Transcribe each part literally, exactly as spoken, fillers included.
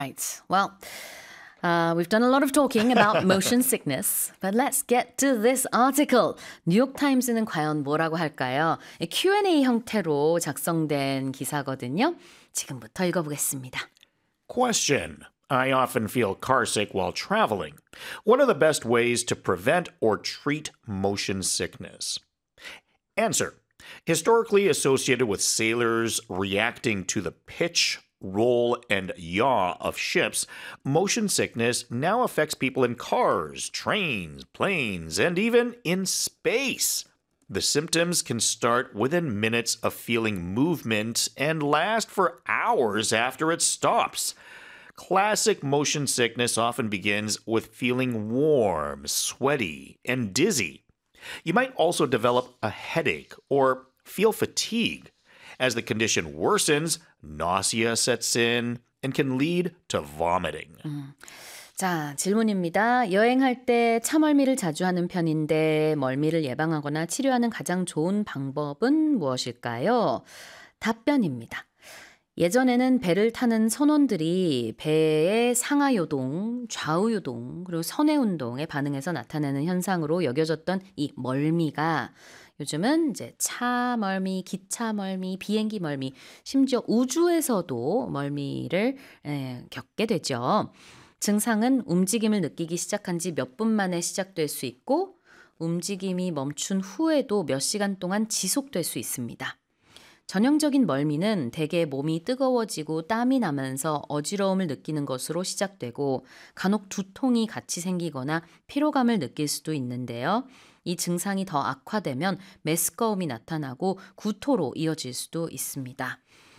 Right. Well, uh, we've done a lot of talking about motion sickness, but let's get to this article. 뉴욕타임스는 과연 뭐라고 할까요? 큐 앤 에이 형태로 작성된 기사거든요. 지금부터 읽어보겠습니다. Question. I often feel carsick while traveling. What are the best ways to prevent or treat motion sickness? Answer. Historically associated with sailors reacting to the pitch, roll, and yaw of ships, motion sickness now affects people in cars, trains, planes, and even in space. The symptoms can start within minutes of feeling movement and last for hours after it stops. Classic motion sickness often begins with feeling warm, sweaty, and dizzy. You might also develop a headache or feel fatigue. As the condition worsens, nausea sets in and can lead to vomiting. 음. 자, 질문입니다. 여행할 때 차멀미를 자주 하는 편인데 멀미를 예방하거나 치료하는 가장 좋은 방법은 무엇일까요? 답변입니다. 예전에는 배를 타는 선원들이 배의 상하요동, 좌우요동, 그리고 선해운동에 반응해서 나타나는 현상으로 여겨졌던 이 멀미가 요즘은 이제 차 멀미, 기차 멀미, 비행기 멀미, 심지어 우주에서도 멀미를 에, 겪게 되죠. 증상은 움직임을 느끼기 시작한 지 몇 분 만에 시작될 수 있고 움직임이 멈춘 후에도 몇 시간 동안 지속될 수 있습니다. 전형적인 멀미는 대개 몸이 뜨거워지고 땀이 나면서 어지러움을 느끼는 것으로 시작되고 간혹 두통이 같이 생기거나 피로감을 느낄 수도 있는데요. 이 증상이 더 악화되면 메스꺼움이 나타나고 구토로 이어질 수도 있습니다.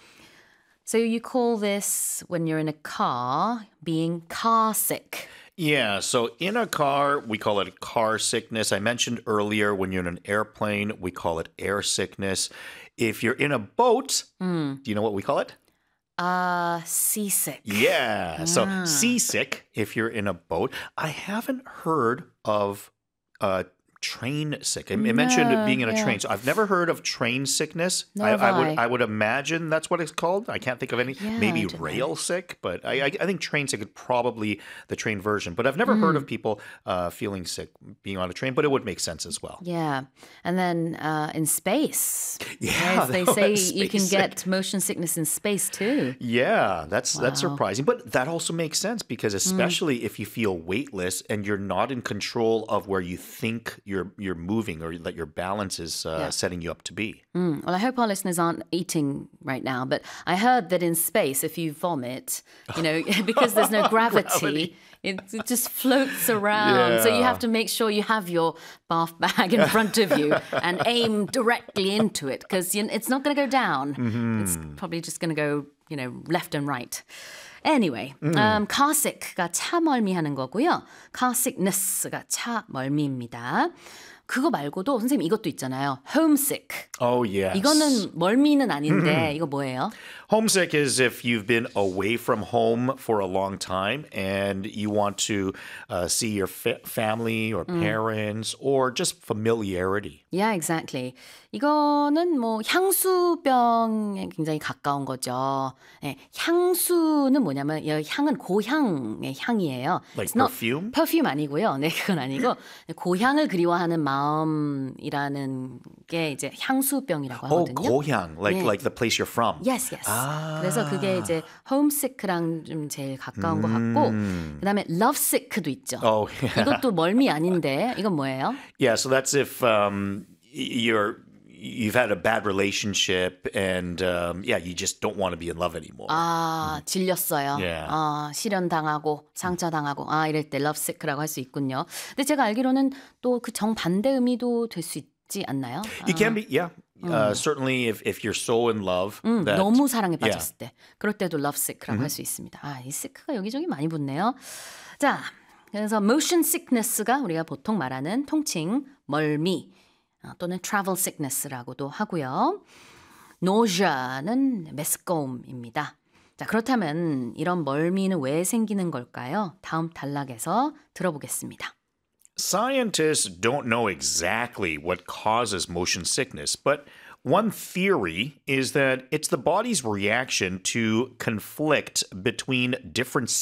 So you call this when you're in a car being car sick. Yeah, so in a car, we call it car sickness. I mentioned earlier when you're in an airplane, we call it air sickness. If you're in a boat, mm. do you know what we call it? Uh, seasick. Yeah, ah. so seasick if you're in a boat. I haven't heard of uh, train sick. I no, mentioned being in a yeah. train. So I've never heard of train sickness. No, I, I, I would I would imagine that's what it's called. I can't think of any. Yeah, maybe rail know. sick, but I, I I think train sick is probably the train version. But I've never mm. heard of people uh, feeling sick being on a train. But it would make sense as well. Yeah, and then uh, in space, yeah, they say you can get sick. motion sickness in space too. Yeah, that's wow. that's surprising. But that also makes sense because especially mm. if you feel weightless and you're not in control of where you think you're you're moving. Or that your balance is uh, yeah. setting you up to be. Mm. Well, I hope our listeners aren't eating right now, but I heard that in space, if you vomit, you know, because there's no gravity, gravity. It, it just floats around. Yeah. So you have to make sure you have your bath bag in front of you and aim directly into it because it's not going to go down. Mm-hmm. It's probably just going to go, you know, left and right. Anyway, mm. um, car sick가 차 멀미하는 거고요. car sickness가 차 멀미입니다. 그거 말고도 선생님 이것도 있잖아요. homesick. Oh, yes. 이거는 멀미는 아닌데 이거 뭐예요? Homesick is if you've been away from home for a long time and you want to uh, see your fa- family or parents mm. or just familiarity. Yeah, exactly. 이거는 뭐 향수병에 굉장히 가까운 거죠. 네, 향수는 뭐냐면 이 향은 고향의 향이에요. Like perfume? perfume 아니고요. 네, 그건 아니고 고향을 그리워하는 마음이라는 게 이제 향수병이라고 하거든요. Oh, 고향, like 네. like the place you're from. Yes, yes. 아. 그래서 그게 이제 homesick랑 좀 제일 가까운 음. 것 같고 그다음에 lovesick도 있죠. Oh, yeah. 이것도 멀미 아닌데 이건 뭐예요? Yeah, so that's if um, you're you've had a bad relationship and um, yeah, you just don't want to be in love anymore. 아, 질렸어요. Yeah. 아, 실연당하고 상처당하고 아, 이럴 때 lovesick라고 할 수 있군요. 근데 제가 알기로는 또 그 정반대 의미도 될 수 있지 않나요? It can be, yeah. Uh, certainly if, if you're so in love. 음, that, 너무 사랑에 빠졌을 yeah. 때. 그럴 때도 lovesick라고 mm-hmm. 할 수 있습니다. 아, 이 sick가 여기저기 많이 붙네요. 자, 그래서 motion sickness가 우리가 보통 말하는 통칭 멀미 또는 travel sickness라고도 하고요. nausea는 메스꺼움입니다. 자, 그렇다면 이런 멀미는 왜 생기는 걸까요? 다음 단락에서 들어보겠습니다. Scientists don't know exactly what causes motion sickness, but One theory is that it's the body's reaction to conflict between different